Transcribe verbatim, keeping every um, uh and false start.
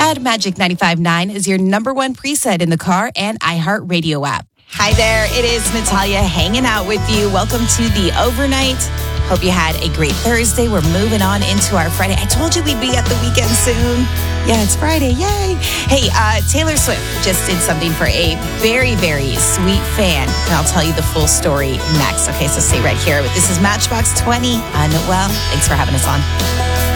ahead, Magic ninety-five point nine is your number one preset in the car and iHeartRadio app. Hi there, it is Natalia hanging out with you. Welcome to the overnight. Hope you had a great Thursday. We're moving on into our Friday. I told you we'd be at the weekend soon. Yeah, it's Friday. Yay. Hey, uh, Taylor Swift just did something for a very, very sweet fan. And I'll tell you the full story next. Okay, so stay right here. This is Matchbox twenty. I'm Noel. Thanks for having us on.